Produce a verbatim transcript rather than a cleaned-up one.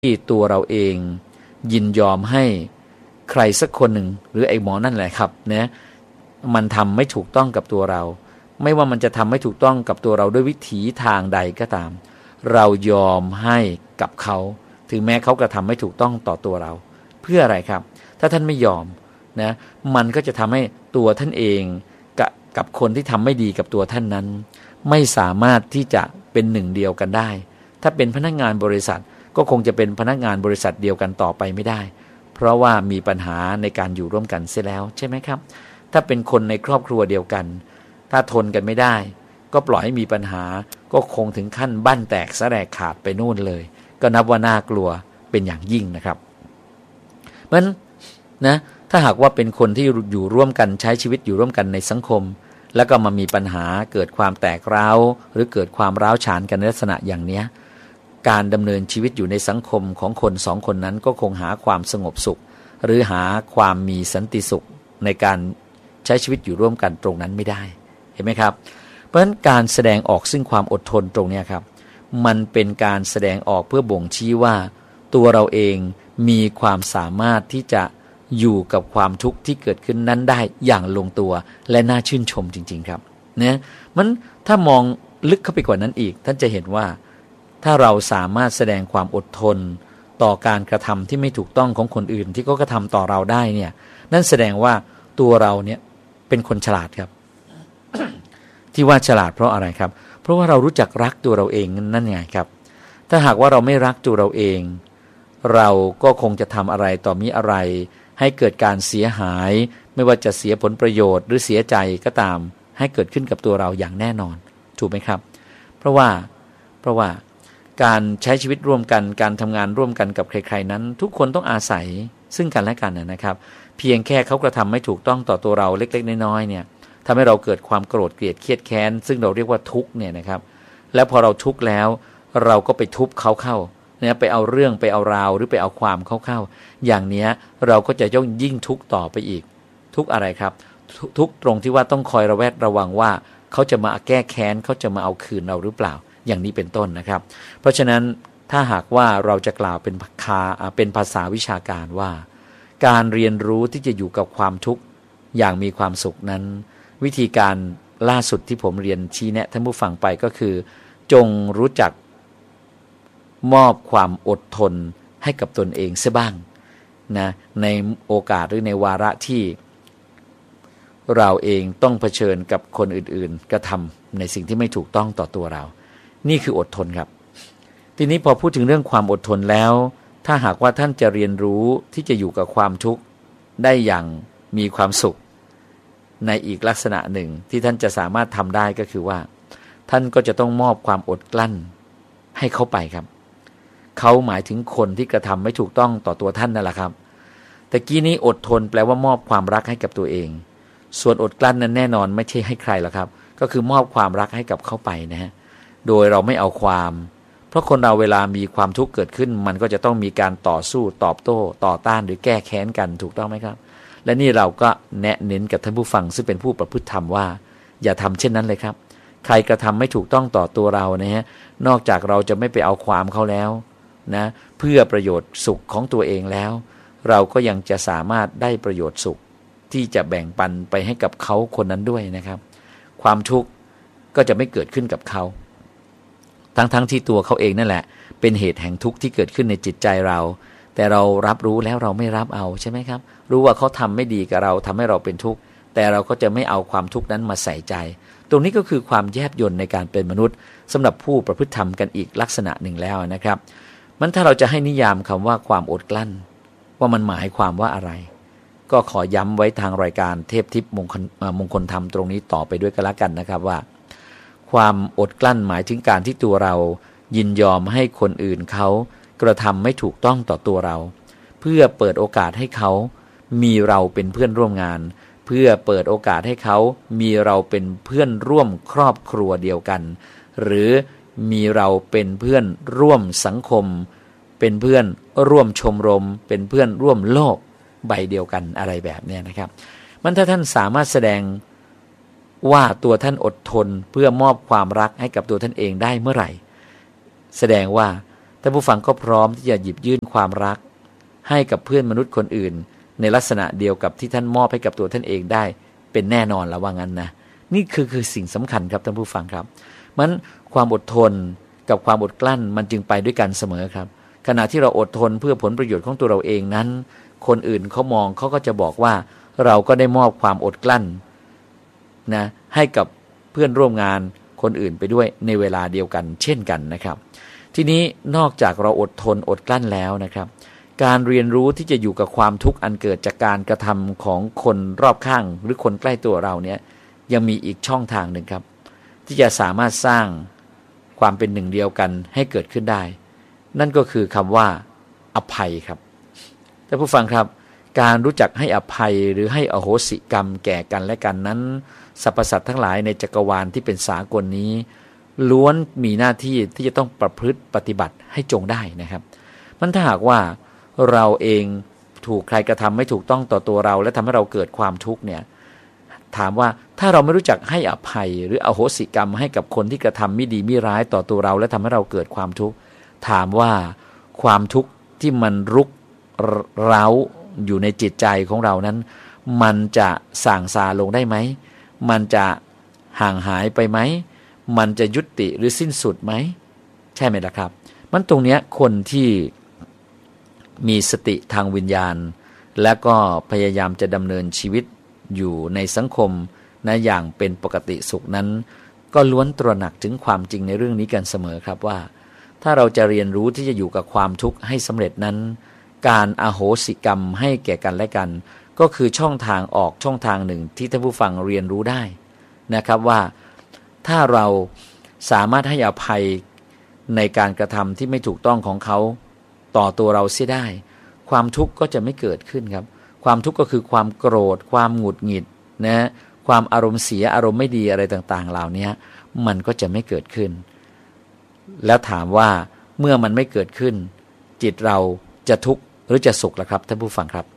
ที่ตัวเราเองยินยอมให้ใครสักคนหนึ่งหรือไอ้หมอนั่นแหละครับนะมันทำไม่ถูกต้องกับตัวเราไม่ว่ามันจะทำไม่ถูกต้องกับตัวเราด้วยวิถีทางใดก็ตามเรายอมให้กับเขาถึงแม้เขากระทำไม่ถูกต้องต่อตัวเราเพื่ออะไรครับถ้าท่านไม่ยอมนะมันก็จะทำให้ตัวท่านเองกับกับคนที่ทำไม่ดีกับตัวท่านนั้นไม่สามารถที่จะเป็นหนึ่งเดียวกันได้ถ้าเป็นพนักงานบริษัทก็คงจะเป็นพนักงานบริษัทเดียวกันต่อไปไม่ได้เพราะว่ามีปัญหาในการอยู่ร่วมกันเสียแล้วใช่ไหมครับถ้าเป็นคนในครอบครัวเดียวกันถ้าทนกันไม่ได้ก็ปล่อยให้มีปัญหาก็คงถึงขั้นบั้นแตกสะแรกขาดไปนู่นเลยก็นับว่าน่ากลัวเป็นอย่างยิ่งนะครับเพราะฉะนั้นนะถ้าหากว่าเป็นคนที่อยู่ร่วมกันใช้ชีวิตอยู่ร่วมกันในสังคมแล้วก็มามีปัญหาเกิดความแตกร้าวหรือเกิดความร้าวฉานกันในลักษณะอย่างนี้การดำเนินชีวิตอยู่ในสังคมของคนสองคนนั้นก็คงหาความสงบสุขหรือหาความมีสันติสุขในการใช้ชีวิตอยู่ร่วมกันตรงนั้นไม่ได้เห็นไหมครับเพราะฉะนั้นการแสดงออกซึ่งความอดทนตรงนี้ครับมันเป็นการแสดงออกเพื่อบ่งชี้ว่าตัวเราเองมีความสามารถที่จะอยู่กับความทุกข์ที่เกิดขึ้นนั้นได้อย่างลงตัวและน่าชื่นชมจริงๆครับนะมันถ้ามองลึกเข้าไปกว่านั้นอีกท่านจะเห็นว่าถ้าเราสามารถแสดงความอดทนต่อการกระทำที่ไม่ถูกต้องของคนอื่นที่เขากระทำต่อเราได้เนี่ยนั่นแสดงว่าตัวเราเนี่ยเป็นคนฉลาดครับ ที่ว่าฉลาดเพราะอะไรครับเพราะว่าเรารู้จักรักตัวเราเองนั่นไงครับถ้าหากว่าเราไม่รักตัวเราเองเราก็คงจะทำอะไรต่อมีอะไรให้เกิดการเสียหายไม่ว่าจะเสียผลประโยชน์หรือเสียใจก็ตามให้เกิดขึ้นกับตัวเราอย่างแน่นอนถูกไหมครับเพราะว่าเพราะว่าการใช้ชีวิตร่วมกันการทำงานร่วมกันกับใครๆนั้นทุกคนต้องอาศัยซึ่งกันและกันนะครับเพียงแค่เขากระทำไม่ถูกต้องต่อตัวเราเล็กๆน้อยๆเนี่ยทำให้เราเกิดความโกรธเกลียดเครียดแค้นซึ่งเราเรียกว่าทุกข์เนี่ยนะครับแล้วพอเราทุกข์แล้วเราก็ไปทุบเขาเข้าเนี่ยไปเอาเรื่องไปเอาราวหรือไปเอาความเข้าเข้าอย่างเนี้ยเราก็จะย่อมยิ่งทุกข์ต่อไปอีกทุกข์อะไรครับทุกข์ตรงที่ว่าต้องคอยระแวดระวังว่าเขาจะมาแก้แค้นเขาจะมาเอาคืนเราหรือเปล่าอย่างนี้เป็นต้นนะครับเพราะฉะนั้นถ้าหากว่าเราจะกล่าวเป็นคาเป็นภาษาวิชาการว่าการเรียนรู้ที่จะอยู่กับความทุกข์อย่างมีความสุขนั้นวิธีการล่าสุดที่ผมเรียนชี้แนะท่านผู้ฟังไปก็คือจงรู้จักมอบความอดทนให้กับตนเองซะบ้างนะในโอกาสหรือในวาระที่เราเองต้องเผชิญกับคนอื่นๆกระทำในสิ่งที่ไม่ถูกต้องต่อตัวเรานี่คืออดทนครับทีนี้พอพูดถึงเรื่องความอดทนแล้วถ้าหากว่าท่านจะเรียนรู้ที่จะอยู่กับความทุกข์ได้อย่างมีความสุขในอีกลักษณะหนึ่งที่ท่านจะสามารถทำได้ก็คือว่าท่านก็จะต้องมอบความอดกลั้นให้เขาไปครับเขาหมายถึงคนที่กระทำไม่ถูกต้องต่อตัวท่านนั่นแหละครับแต่กี้นี้อดทนแปลว่ามอบความรักให้กับตัวเองส่วนอดกลั้นนั้นแน่นอนไม่ใช่ให้ใครหรอกครับก็คือมอบความรักให้กับเขาไปนะฮะโดยเราไม่เอาความเพราะคนเราเวลามีความทุกข์เกิดขึ้นมันก็จะต้องมีการต่อสู้ตอบโต้ต่อต้านหรือแก้แค้นกันถูกต้องไหมครับและนี่เราก็แนะเน้นกับท่านผู้ฟังซึ่งเป็นผู้ประพฤติธรรมว่าอย่าทำเช่นนั้นเลยครับใครกระทำไม่ถูกต้องต่อตัวเรานะฮะนอกจากเราจะไม่ไปเอาความเขาแล้วนะเพื่อประโยชน์สุขของตัวเองแล้วเราก็ยังจะสามารถได้ประโยชน์สุขที่จะแบ่งปันไปให้กับเขาคนนั้นด้วยนะครับความทุกข์ก็จะไม่เกิดขึ้นกับเขาทั้งๆ ท, ที่ตัวเขาเองนั่นแหละเป็นเหตุแห่งทุกข์ที่เกิดขึ้นในจิตใจเราแต่เรารับรู้แล้วเราไม่รับเอาใช่ไหมครับรู้ว่าเขาทำไม่ดีกับเราทำให้เราเป็นทุกข์แต่เราก็จะไม่เอาความทุกข์นั้นมาใส่ใจตรงนี้ก็คือความแยบยลในการเป็นมนุษย์สำหรับผู้ประพฤติธรรมกันอีกลักษณะหนึ่งแล้วนะครับมันถ้าเราจะให้นิยามคำว่าความอดกลั้นว่ามันหมายความว่าอะไรก็ขอย้ำไว้ทางรายการเทพทิพย์มงคลมงคลธรรมตรงนี้ต่อไปด้วยกันละกันนะครับว่าความอดกลั้นหมายถึงการที่ตัวเรายินยอมให้คนอื่นเขากระทำไม่ถูกต้องต่อตัวเราเพื่อเปิดโอกาสให้เขามีเราเป็นเพื่อนร่วมงานเพื่อเปิดโอกาสให้เขามีเราเป็นเพื่อนร่วมครอบครัวเดียวกันหรือมีเราเป็นเพื่อนร่วมสังคมเป็นเพื่อนร่วมชมรมเป็นเพื่อนร่วมโลกใบเดียวกันอะไรแบบนี้นะครับมันถ้าท่านสามารถแสดงว่าตัวท่านอดทนเพื่อมอบความรักให้กับตัวท่านเองได้เมื่อไหร่แสดงว่าท่านผู้ฟังก็พร้อมที่จะหยิบยื่นความรักให้กับเพื่อนมนุษย์คนอื่นในลักษณะเดียวกับที่ท่านมอบให้กับตัวท่านเองได้เป็นแน่นอนแล้วว่างั้นนะนี่คือคือสิ่งสำคัญครับท่านผู้ฟังครับมันความอดทนกับความอดกลั้นมันจึงไปด้วยกันเสมอครับขณะที่เราอดทนเพื่อผลประโยชน์ของตัวเราเองนั้นคนอื่นเขามองเขาก็จะบอกว่าเราก็ได้มอบความอดกลั้นนะให้กับเพื่อนร่วมงานคนอื่นไปด้วยในเวลาเดียวกันเช่นกันนะครับทีนี้นอกจากเราอดทนอดกลั้นแล้วนะครับการเรียนรู้ที่จะอยู่กับความทุกข์อันเกิดจากการกระทำของคนรอบข้างหรือคนใกล้ตัวเราเนี่ยยังมีอีกช่องทางหนึ่งครับที่จะสามารถสร้างความเป็นหนึ่งเดียวกันให้เกิดขึ้นได้นั่นก็คือคำว่าอภัยครับท่านผู้ฟังครับการรู้จักให้อภัยหรือให้อโหสิกรรมแก่กันและกันนั้นสรรพสัตว์ทั้งหลายในจักรวาลที่เป็นสากลนี้ล้วนมีหน้าที่ที่จะต้องประพฤติปฏิบัติให้จงได้นะครับมันถ้าหากว่าเราเองถูกใครกระทำไม่ถูกต้องต่อตัวเราและทำให้เราเกิดความทุกข์เนี่ยถามว่าถ้าเราไม่รู้จักให้อภัยหรืออโหสิกรรมให้กับคนที่กระทำไม่ดีไม่ร้ายต่อตัวเราและทำให้เราเกิดความทุกข์ถามว่าความทุกข์ที่มันรุกเร้าอยู่ในจิตใจของเรานั้นมันจะส่างซาลงได้ไหมมันจะห่างหายไปไหมมันจะยุติหรือสิ้นสุดไหมใช่ไหมล่ะครับมันตรงเนี้ยคนที่มีสติทางวิญญาณและก็พยายามจะดำเนินชีวิตอยู่ในสังคมนะอย่างเป็นปกติสุขนั้นก็ล้วนตระหนักถึงความจริงในเรื่องนี้กันเสมอครับว่าถ้าเราจะเรียนรู้ที่จะอยู่กับความทุกข์ให้สำเร็จนั้นการอโหสิกรรมให้แก่กันและกันก็คือช่องทางออกช่องทางหนึ่งที่ท่านผู้ฟังเรียนรู้ได้นะครับว่าถ้าเราสามารถให้อภัยในการกระทำที่ไม่ถูกต้องของเขาต่อตัวเราเสียได้ความทุกข์ก็จะไม่เกิดขึ้นครับความทุกข์ก็คือความโกรธความหงุดหงิดนะความอารมณ์เสียอารมณ์ไม่ดีอะไรต่างๆเหล่านี้มันก็จะไม่เกิดขึ้นแล้วถามว่าเมื่อมันไม่เกิดขึ้นจิตเราจะทุกข์หรือจะสุขล่ะครับท่านผู้ฟังครับ